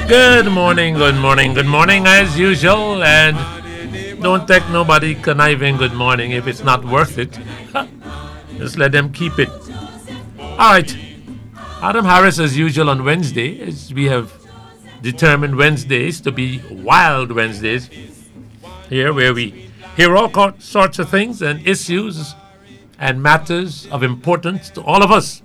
Good morning, good morning, good morning as usual. And don't take nobody conniving good morning if it's not worth it. Just let them keep it. All right. Adam Harris, as usual, on Wednesday, as we have determined Wednesdays to be Wild Wednesdays, here where we hear all sorts of things and issues and matters of importance to all of us.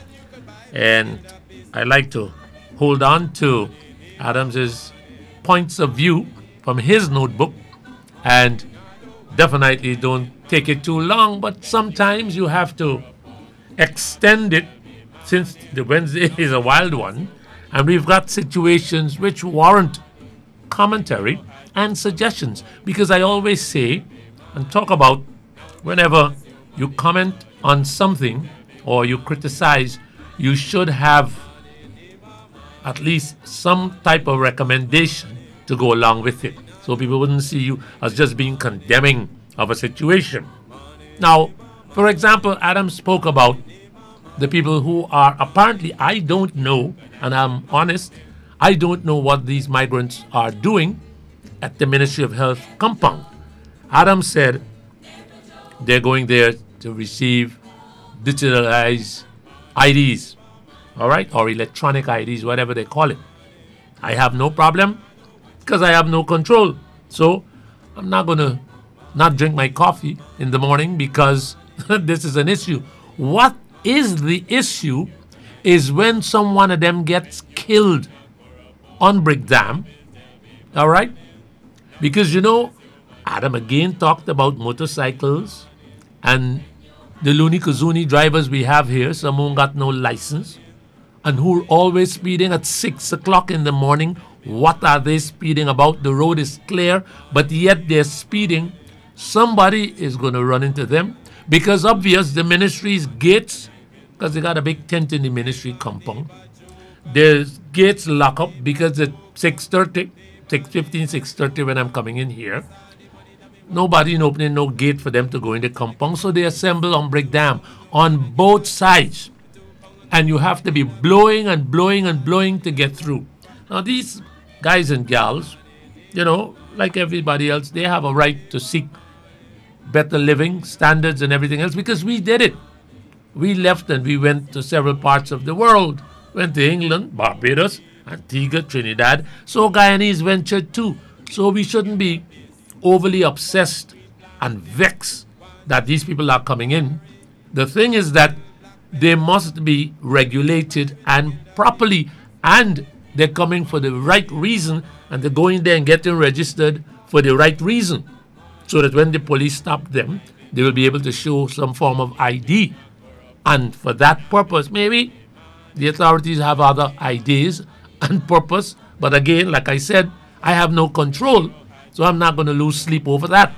And I like to hold on to Adams's points of view from his notebook, and definitely don't take it too long, but sometimes you have to extend it since the Wednesday is a wild one and we've got situations which warrant commentary and suggestions, because I always say and talk about whenever you comment on something or you criticize, you should have at least some type of recommendation to go along with it, so people wouldn't see you as just being condemning of a situation. Now, for example, Adam spoke about the people who are apparently, I don't know, and I'm honest, I don't know what these migrants are doing at the Ministry of Health compound. Adam said they're going there to receive digitalized IDs, all right, or electronic IDs, whatever they call it. I have no problem because I have no control. So I'm not going to not drink my coffee in the morning because this is an issue. What is the issue is when some one of them gets killed on Brick Dam, all right? Because, Adam again talked about motorcycles and the loony kazoonie drivers we have here, some who got no license and who are always speeding at 6 o'clock in the morning. What are they speeding about? The road is clear, but yet they're speeding. Somebody is going to run into them because obvious the ministry's gates, because they got a big tent in the ministry compound. There's gates lock up because at 6:30, 6:15, 6:30 when I'm coming in here, nobody opening no gate for them to go in the compound. So they assemble on Brick Dam on both sides. And you have to be blowing and blowing and blowing to get through. Now these guys and gals, like everybody else, they have a right to seek better living standards and everything else because we did it. We left and we went to several parts of the world. Went to England, Barbados, Antigua, Trinidad. So Guyanese ventured too. So we shouldn't be overly obsessed and vexed that these people are coming in. The thing is that they must be regulated and properly, and they're coming for the right reason, and they're going there and getting registered for the right reason, so that when the police stop them, they will be able to show some form of ID. And for that purpose, maybe the authorities have other ideas and purpose, but again, like I said, I have no control, so I'm not going to lose sleep over that.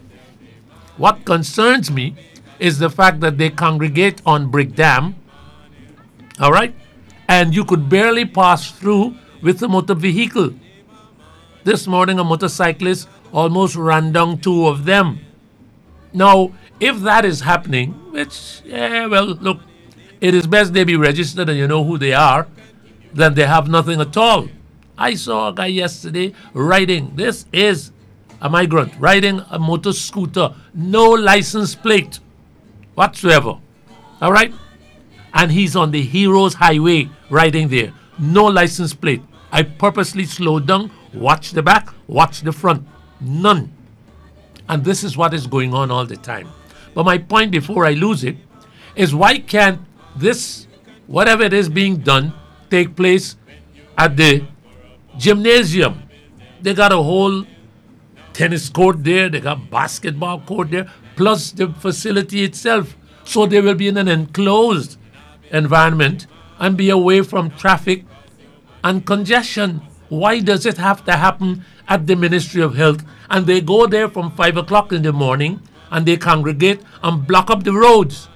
What concerns me is the fact that they congregate on Brick Dam, all right? And you could barely pass through with a motor vehicle. This morning, a motorcyclist almost ran down two of them. Now, if that is happening, which, look, it is best they be registered and you know who they are, than they have nothing at all. I saw a guy yesterday riding, this is a migrant, riding a motor scooter, no license plate whatsoever, all right? And he's on the Heroes Highway riding there, no license plate. I purposely slowed down, watch the back, watch the front, none. And this is what is going on all the time. But my point before I lose it is, why can't this, whatever it is being done, take place at the gymnasium? They got a whole tennis court there, they got basketball court there, plus the facility itself. So they will be in an enclosed environment and be away from traffic and congestion. Why does it have to happen at the Ministry of Health? And they go there from 5 o'clock in the morning and they congregate and block up the roads.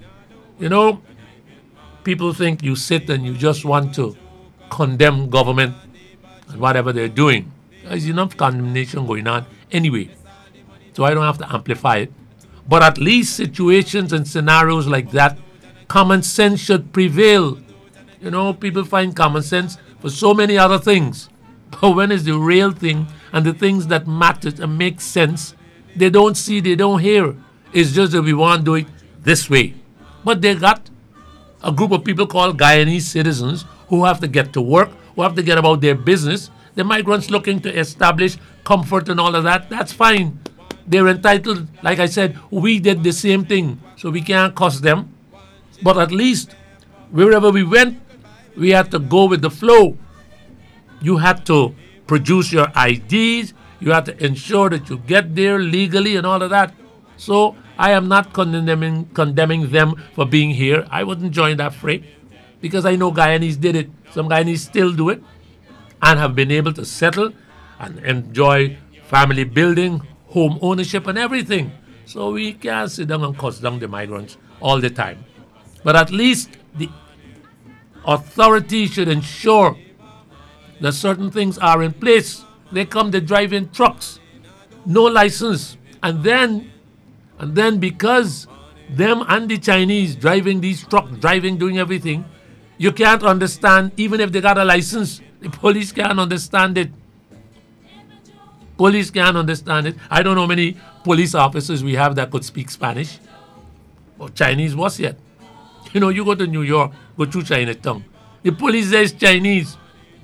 People think you sit and you just want to condemn government and whatever they're doing. There's enough condemnation going on anyway, so I don't have to amplify it. But at least situations and scenarios like that, common sense should prevail. People find common sense for so many other things. But when it's the real thing and the things that matter and make sense, they don't see, they don't hear. It's just that we want to do it this way. But they got a group of people called Guyanese citizens who have to get to work, who have to get about their business. The migrants looking to establish comfort and all of that, that's fine. They're entitled. Like I said, we did the same thing, so we can't cuss them. But at least wherever we went, we had to go with the flow. You had to produce your IDs. You had to ensure that you get there legally and all of that. So I am not condemning them for being here. I wouldn't join that fray because I know Guyanese did it. Some Guyanese still do it and have been able to settle and enjoy family building, home ownership and everything. So we can't sit down and cuss down the migrants all the time. But at least the authorities should ensure that certain things are in place. They come, they drive in trucks, no license. And then because them and the Chinese driving these trucks, doing everything, you can't understand, even if they got a license, the police can't understand it. Police can't understand it. I don't know how many police officers we have that could speak Spanish or Chinese was yet. You know, you go to New York, go through Chinatown. The police there is Chinese.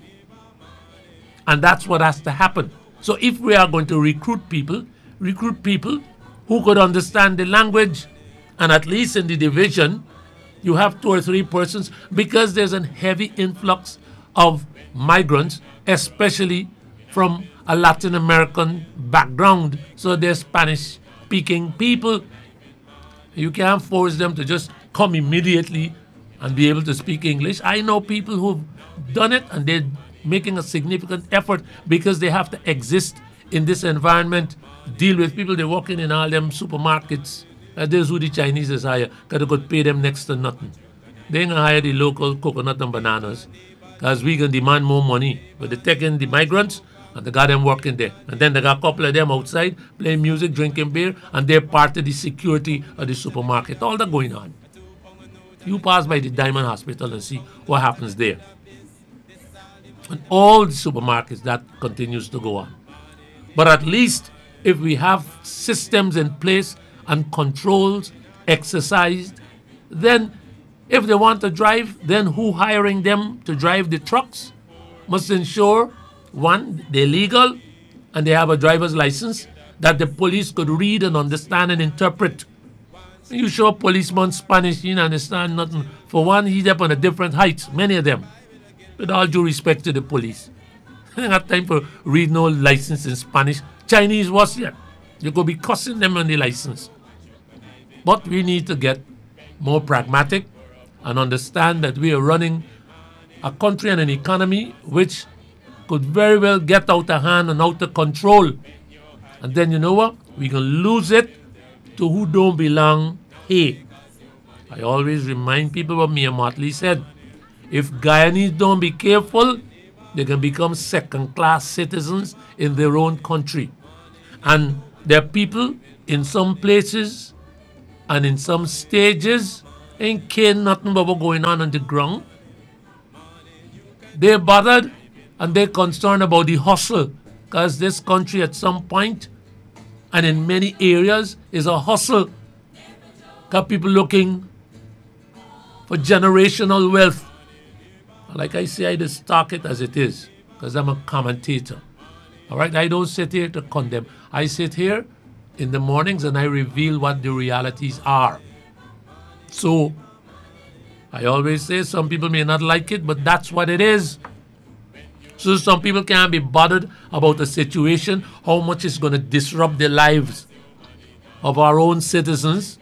And that's what has to happen. So if we are going to recruit people who could understand the language, and at least in the division, you have 2 or 3 persons, because there's a heavy influx of migrants, especially from a Latin American background. So they're Spanish-speaking people. You can't force them to just come immediately and be able to speak English. I know people who've done it and they're making a significant effort because they have to exist in this environment, deal with people. They're working in all them supermarkets. There's who the Chinese is hire because they could pay them next to nothing. They ain't gonna hire the local coconut and bananas because we can demand more money. But they take in the migrants and they got them working there. And then they got a couple of them outside playing music, drinking beer, and they're part of the security of the supermarket. All that going on. You pass by the Diamond Hospital and see what happens there. And all the supermarkets, that continues to go on. But at least if we have systems in place and controls exercised, then if they want to drive, then who hiring them to drive the trucks must ensure, one, they're legal and they have a driver's license that the police could read and understand and interpret. You show a policeman Spanish, he don't understand nothing. For one, he's up on a different height, many of them. With all due respect to the police. I ain't got time for read no license in Spanish. Chinese was here. You could be cussing them on the license. But we need to get more pragmatic and understand that we are running a country and an economy which could very well get out of hand and out of control. And then you know what? We can lose it to who don't belong here. I always remind people what Mia Motley said. If Guyanese don't be careful, they can become second-class citizens in their own country. And there are people in some places and in some stages ain't care nothing about what's going on the ground. They're bothered and they're concerned about the hustle because this country at some point and in many areas is a hustle. Got people looking for generational wealth. Like I say, I just talk it as it is because I'm a commentator. All right, I don't sit here to condemn. I sit here in the mornings and I reveal what the realities are. So I always say some people may not like it, but that's what it is. So some people can't be bothered about a situation, how much it's going to disrupt the lives of our own citizens.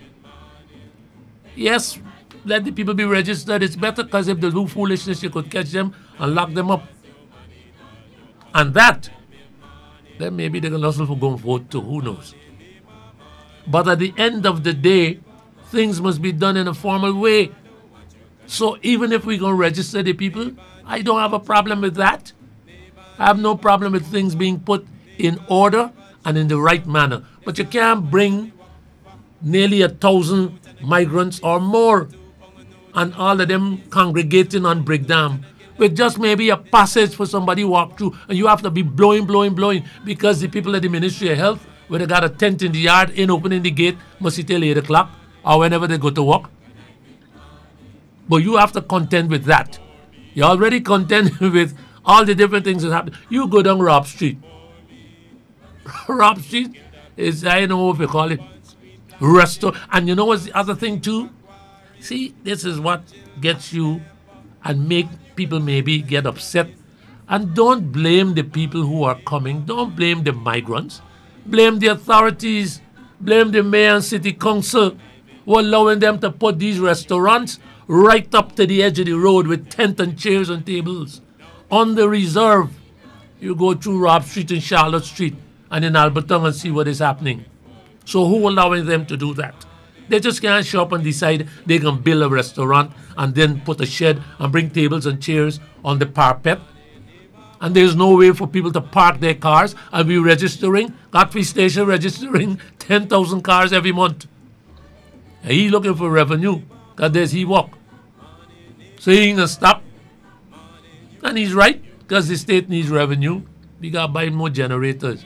Yes, let the people be registered. It's better because if they do foolishness, you could catch them and lock them up. And that, then maybe they can also go and vote too. Who knows? But at the end of the day, things must be done in a formal way. So even if we're going to register the people, I don't have a problem with that. I have no problem with things being put in order and in the right manner. But you can't bring nearly 1,000 migrants or more and all of them congregating on Brickdam with just maybe a passage for somebody to walk through, and you have to be blowing because the people at the Ministry of Health, where they got a tent in the yard, in opening the gate, must see till 8 o'clock or whenever they go to work. But you have to contend with that. You already contend with all the different things that happen. You go down Rob Street. Rob Street is, I don't know what we call it, restaurant. And you know what's the other thing too? See, this is what gets you and make people maybe get upset. And don't blame the people who are coming. Don't blame the migrants. Blame the authorities. Blame the mayor and city council who are allowing them to put these restaurants right up to the edge of the road with tent and chairs and tables. On the reserve, you go through Rob Street and Charlotte Street and in Alberton and see what is happening. So who allowing them to do that? They just can't show up and decide they can build a restaurant and then put a shed and bring tables and chairs on the parapet. And there's no way for people to park their cars and be registering. Godfrey Station registering 10,000 cars every month. And he looking for revenue because there's he walk. So he ain't gonna stop. And he's right because the state needs revenue. We gotta buy more generators.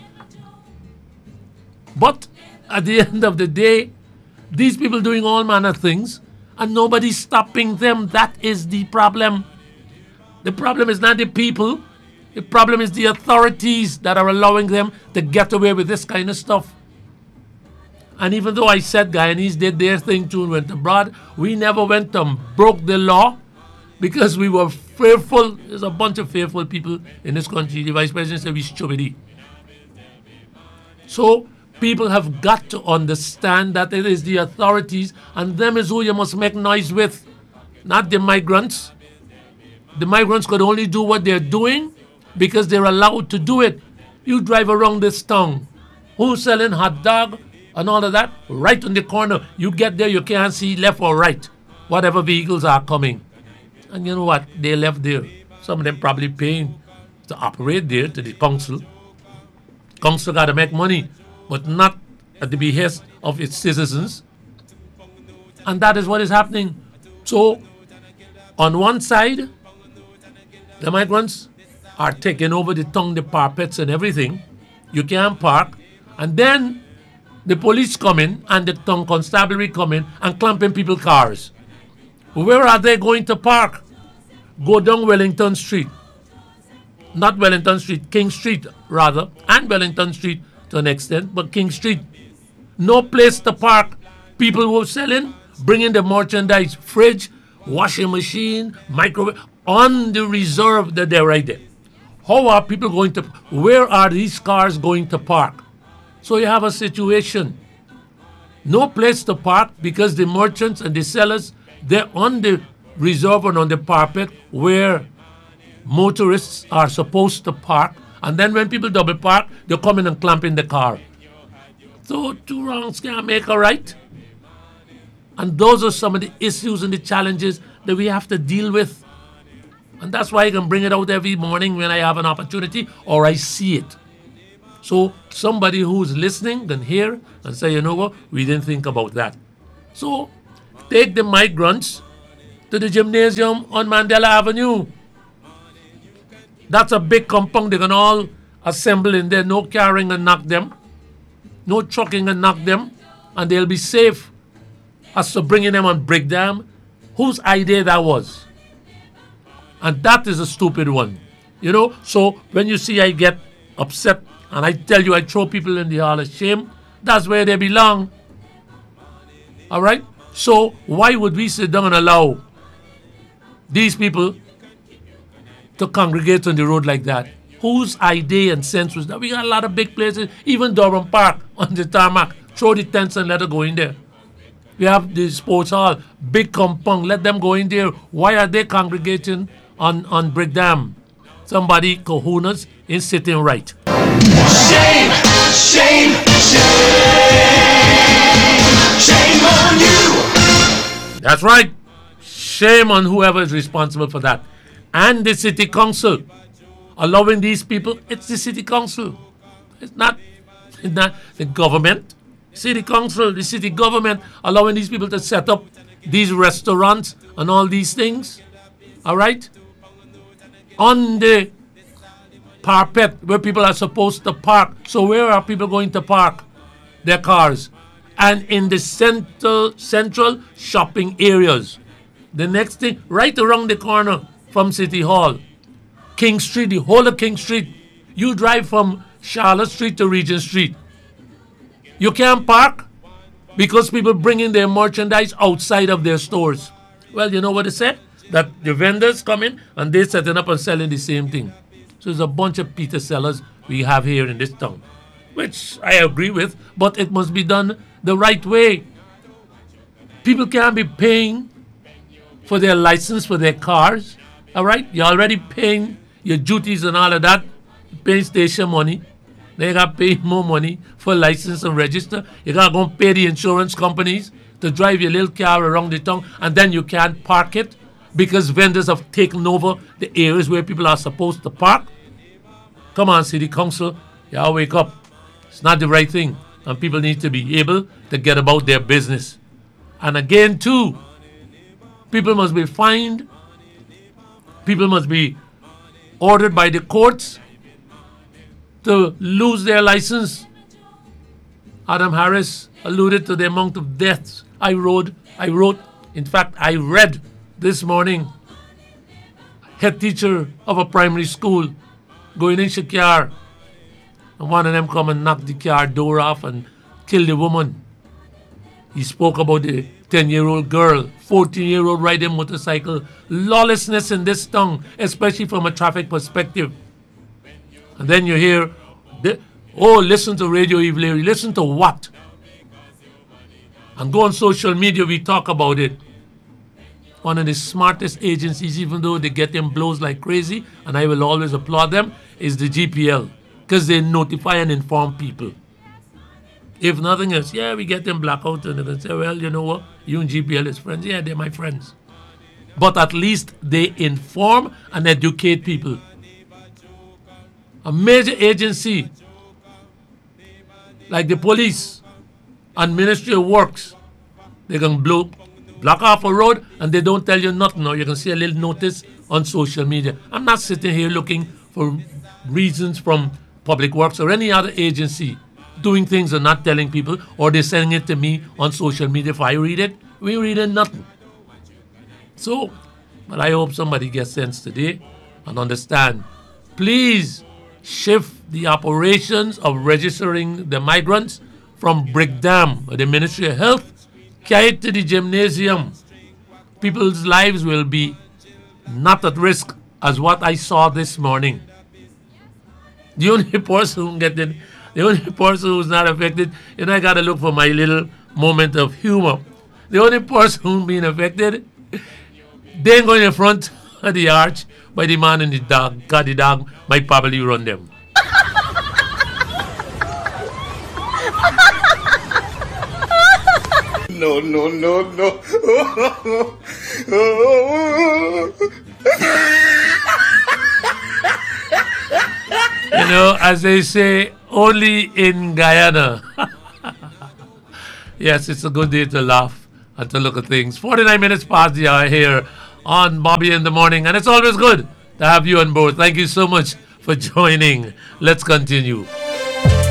But at the end of the day, these people doing all manner of things and nobody's stopping them. That is the problem. The problem is not the people. The problem is the authorities that are allowing them to get away with this kind of stuff. And even though I said Guyanese did their thing too and went abroad, we never went and broke the law because we were fearful. There's a bunch of fearful people in this country. The Vice President said we stupid. So people have got to understand that it is the authorities and them is who you must make noise with, not the migrants. The migrants could only do what they're doing because they're allowed to do it. You drive around this town, who's selling hot dog and all of that, right on the corner. You get there, you can't see left or right, whatever vehicles are coming. And you know what? They left there. Some of them probably paying to operate there to the council. Council got to make money, but not at the behest of its citizens. And that is what is happening. So, on one side, the migrants are taking over the tongue, the parapets and everything. You can't park. And then the police come in and the tongue constabulary come in and clamping people's cars. Where are they going to park? Go down Wellington Street. Not Wellington Street, King Street rather, and Wellington Street to an extent, but King Street. No place to park. People who are selling, bringing the merchandise, fridge, washing machine, microwave, on the reserve that they're right there. How are people going to, where are these cars going to park? So you have a situation. No place to park because the merchants and the sellers, they're on the reserve and on the parapet where motorists are supposed to park. And then when people double park, they come in and clamp in the car. So two wrongs can't make a right. And those are some of the issues and the challenges that we have to deal with. And that's why I can bring it out every morning when I have an opportunity or I see it. So somebody who's listening can hear and say, you know what, we didn't think about that. So take the migrants to the gymnasium on Mandela Avenue. That's a big compound. They can all assemble in there. No carrying and knock them. No trucking and knock them. And they'll be safe. As to bringing them and break them, whose idea that was? And that is a stupid one. You know, so when you see I get upset and I tell you I throw people in the hall of shame, that's where they belong. All right? So why would we sit down and allow these people to congregate on the road like that? Whose idea and sense was that? We got a lot of big places, even Durham Park on the tarmac. Throw the tents and let her go in there. We have the sports hall, big compound, let them go in there. Why are they congregating on Brick Dam? Somebody kahunas is sitting right. Shame, shame, shame. Shame on you. That's right. Shame on whoever is responsible for that. And the city council allowing these people. It's the city council. It's not the government. City council, the city government allowing these people to set up these restaurants and all these things. All right? on the parapet where people are supposed to park. So where are people going to park their cars? And in the central shopping areas. The next thing, right around the corner from City Hall, King Street, the whole of King Street. You drive from Charlotte Street to Regent Street. You can't park because people bringing their merchandise outside of their stores. Well, you know what they say? That the vendors come in and they're setting up and selling the same thing. So there's a bunch of Peter sellers we have here in this town, which I agree with, but it must be done the right way. People can't be paying for their license for their cars. All right? You're already paying your duties and all of that, paying station money. Then you got to pay more money for license and register. You got to go and pay the insurance companies to drive your little car around the town, and then you can't park it because vendors have taken over the areas where people are supposed to park. Come on, City Council, y'all wake up. It's not the right thing, and people need to be able to get about their business. And again, too, people must be fined. People must be ordered by the courts to lose their license. Adam Harris alluded to the amount of deaths. I read this morning, head teacher of a primary school going in Shakar, and one of them come and knock the car door off and kill the woman. He spoke about the 10-year-old girl, 14-year-old riding motorcycle. Lawlessness in this town, especially from a traffic perspective. And then you hear, listen to Radio Eve Leary. Listen to what? And go on social media, we talk about it. One of the smartest agencies, even though they get them blows like crazy, and I will always applaud them, is the GPL, because they notify and inform people. If nothing else, we get them blackout, and they can say, well, you know what, you and GPL is friends. Yeah, they're my friends. But at least they inform and educate people. A major agency like the police and Ministry of Works, they can block off a road and they don't tell you nothing. Or you can see a little notice on social media. I'm not sitting here looking for reasons from Public Works or any other agency doing things and not telling people, or they're sending it to me on social media. If I read it, we reading nothing. So, but I hope somebody gets sense today and understand. Please shift the operations of registering the migrants from Brickdam or the Ministry of Health, carry it to the gymnasium. People's lives will be not at risk as what I saw this morning. The only person who's not affected, I got to look for my little moment of humor. The only person who's being affected, they ain't going in front of the arch by the man and the dog, because the dog might probably run them. No. As they say, only in Guyana. Yes, it's a good day to laugh and to look at things. 49 minutes past the hour here on Bobby in the Morning, and it's always good to have you on board. Thank you so much for joining. Let's continue.